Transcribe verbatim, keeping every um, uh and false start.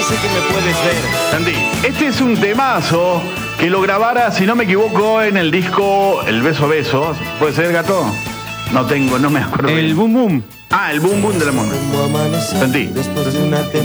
sé que me puedes ver. Santi, este es un temazo que lo grabara, si no me equivoco, en el disco El Beso Beso. ¿Puede ser, Gato? No tengo, no me acuerdo. El bien. Boom Boom. Ah, el Boom Boom de la Mona. Santi. Después de una